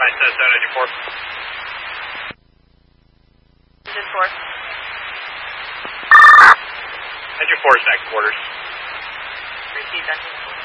Engine 4. Engine 4. Engine 4 is next quarters. Received engine 4.